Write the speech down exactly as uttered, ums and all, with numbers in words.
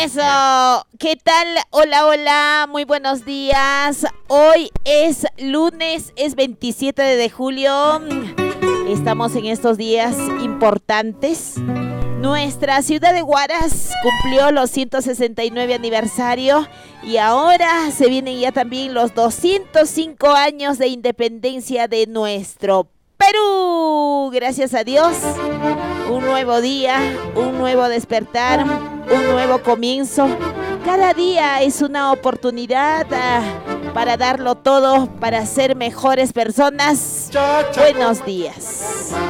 Eso, ¿qué tal? Hola, hola, muy buenos días. Hoy es lunes, es veintisiete de julio. Estamos en estos días importantes. Nuestra ciudad de Huaraz cumplió los ciento sesenta y nueve aniversario y ahora se vienen ya también los doscientos cinco años de independencia de nuestro Perú. Gracias a Dios, un nuevo día, un nuevo despertar, un nuevo comienzo. Cada día es una oportunidad uh, para darlo todo, para ser mejores personas. Buenos días.